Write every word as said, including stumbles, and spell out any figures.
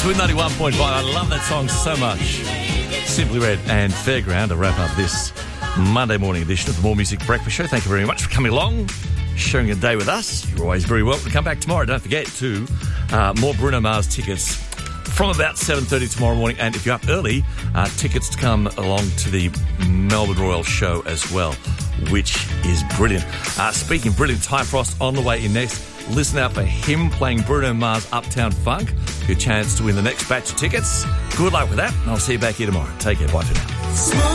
Twin ninety-one point five. I love that song so much. Simply Red and Fairground to wrap up this Monday morning edition of the More Music Breakfast Show. Thank you very much for coming along, sharing a day with us. You're always very welcome to come back tomorrow. Don't forget to uh, more Bruno Mars tickets from about seven thirty tomorrow morning. And if you're up early, uh, tickets to come along to the Melbourne Royal show as well, which is brilliant. Uh, speaking of brilliant, Ty Frost on the way in next. Listen out for him playing Bruno Mars Uptown Funk. Your chance to win the next batch of tickets. Good luck with that, and I'll see you back here tomorrow. Take care. Bye for now.